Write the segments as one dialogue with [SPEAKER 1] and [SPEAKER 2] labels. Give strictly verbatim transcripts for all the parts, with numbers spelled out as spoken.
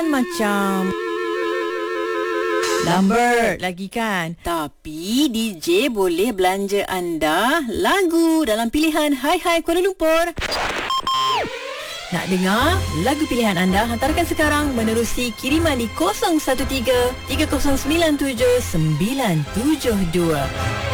[SPEAKER 1] Macam Lambert lagi kan. Tapi D J boleh belanja anda lagu dalam pilihan Hai Hai Kuala Lumpur. Nak dengar lagu pilihan anda? Hantarkan sekarang menerusi kiriman di kosong satu tiga tiga kosong sembilan tujuh sembilan tujuh dua.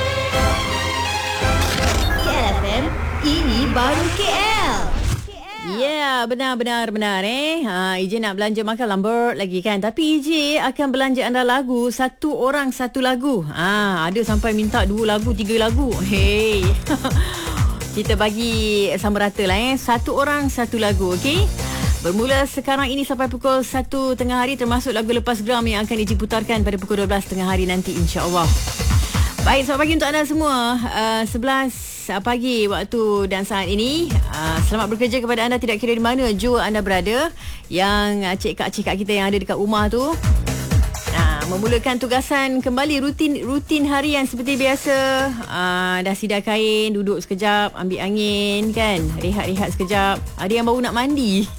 [SPEAKER 2] K L F M, ini baru K L.
[SPEAKER 1] Ya, yeah, benar-benar benar eh. Ha, I J nak belanja makan Lambert lagi kan. Tapi I J akan belanja anda lagu satu orang satu lagu. Ha, ada sampai minta dua lagu, tiga lagu. Hey. Kita bagi sama rata lah eh. Satu orang satu lagu, okey? Bermula sekarang ini sampai pukul satu tengah hari, termasuk lagu lepas geram yang akan diputarkan pada pukul dua belas tengah hari nanti, insya-Allah. Baik, selamat pagi untuk anda semua. Uh, sebelas pagi waktu dan saat ini. Uh, selamat bekerja kepada anda tidak kira di mana jua anda berada. Yang uh, cik-kak-cik kita yang ada dekat rumah tu. Uh, memulakan tugasan kembali rutin rutin harian seperti biasa. Uh, dah sidar kain, duduk sekejap, ambil angin kan. Rehat-rehat sekejap. Ada yang baru nak mandi.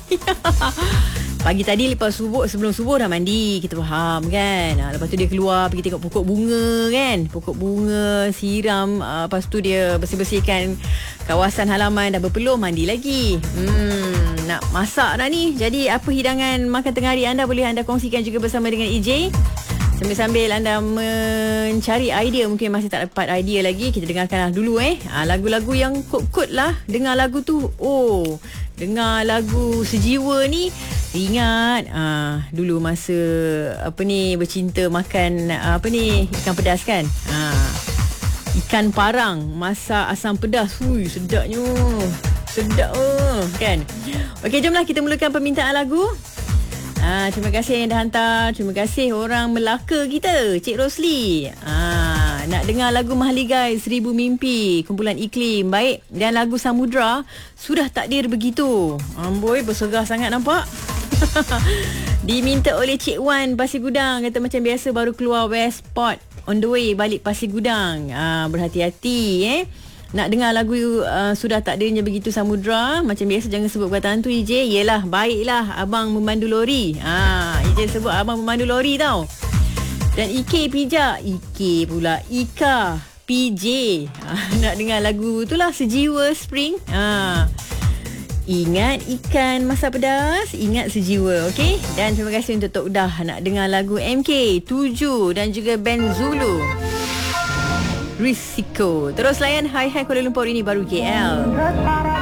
[SPEAKER 1] Pagi tadi lepas subuh, sebelum subuh dah mandi, kita faham kan. Ha, lepas tu dia keluar pergi tengok pokok bunga kan. Pokok bunga, siram, uh, lepas tu dia bersih-bersihkan kawasan halaman, dah berpeluh, mandi lagi. Hmm, nak masak dah ni. Jadi apa hidangan makan tengah hari anda boleh anda kongsikan juga bersama dengan I J. Sambil-sambil anda mencari idea, mungkin masih tak dapat idea lagi, kita dengarkanlah dulu eh. Ha, lagu-lagu yang kod-kod lah. Dengar lagu tu, oh, dengar lagu Sejiwa ni, ingat ah dulu masa apa ni bercinta makan apa ni ikan pedas kan. Ah ikan parang masak asam pedas. Hui, sedapnya. Sedap oh, kan. Okey, jomlah kita mulakan permintaan lagu. Ah terima kasih yang dah hantar. Terima kasih orang Melaka kita, Cik Rosli. Ah nak dengar lagu Mahligai Seribu Mimpi, kumpulan Iklim. Baik, dan lagu Samudra, Sudah Takdir Begitu. Amboi, bersergah sangat nampak. Diminta oleh Cik Wan Pasir Gudang, kata macam biasa baru keluar West Port, on the way balik Pasir Gudang. Ah berhati-hati eh. Nak dengar lagu uh, Sudah Takdirnya Begitu Samudra. Macam biasa jangan sebut perkataan tu I J. Yelah, baiklah abang memandu lori. Ah I J sebut abang memandu lori tau. Dan I K pijak, I K pula Ika P J. Ah, nak dengar lagu tu lah, Sejiwa Spring. Ah ingat ikan masak pedas, ingat sejiwa, okey? Dan terima kasih untuk Tok Dah nak dengar lagu M K tujuh dan juga band Zulu. Risiko. Terus layan Hai Hai Kuala Lumpur, ini baru K L.